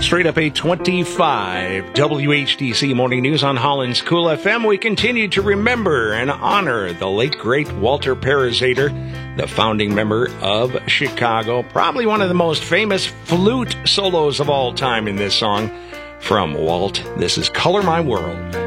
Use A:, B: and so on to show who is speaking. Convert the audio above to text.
A: Straight up 825 WHDC Morning News on Holland's Cool FM. We continue to remember and honor the late, great Walter Parazaider, the founding member of Chicago. Probably one of the most famous flute solos of all time in this song from Walt. This is Color My World.